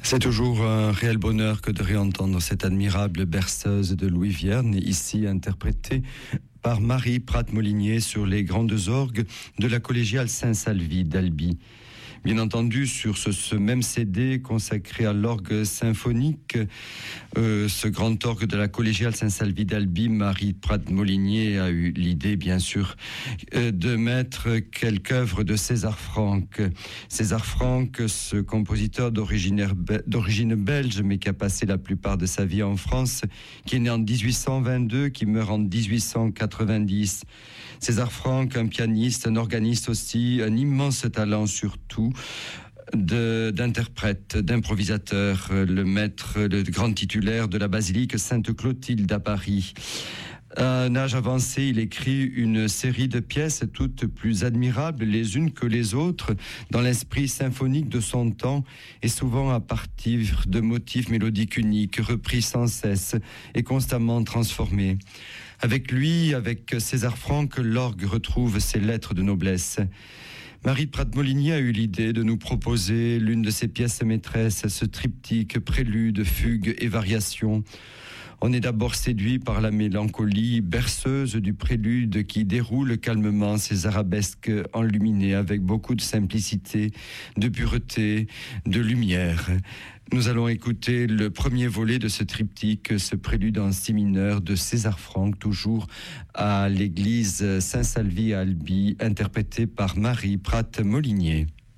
C'est toujours un réel bonheur que de réentendre cette admirable berceuse de Louis Vierne, ici interprétée par Marie Prat-Molinier sur les grandes orgues de la collégiale Saint-Salvi d'Albi. Bien entendu, sur ce même CD consacré à l'orgue symphonique, ce grand orgue de la collégiale Saint-Salvi d'Albi, Marie Prat-Molinier a eu l'idée, bien sûr, de mettre quelque œuvre de César Franck. César Franck, ce compositeur d'origine belge, mais qui a passé la plupart de sa vie en France, qui est né en 1822, qui meurt en 1890. César Franck, un pianiste, un organiste aussi, un immense talent surtout, d'interprète, d'improvisateur, le grand titulaire de la basilique Sainte-Clotilde à Paris. À un âge avancé, il écrit une série de pièces toutes plus admirables les unes que les autres dans l'esprit symphonique de son temps et souvent à partir de motifs mélodiques uniques, repris sans cesse et constamment transformés. Avec lui, avec César Franck, l'orgue retrouve ses lettres de noblesse. Marie Prat-Molinier a eu l'idée de nous proposer l'une de ses pièces maîtresses, ce triptyque, prélude, fugue et variation. On est d'abord séduit par la mélancolie berceuse du prélude qui déroule calmement ses arabesques enluminées avec beaucoup de simplicité, de pureté, de lumière. Nous allons écouter le premier volet de ce triptyque, ce prélude en si mineur de César Franck, toujours à l'église Saint-Salvi à Albi, interprété par Marie Prat-Molinier.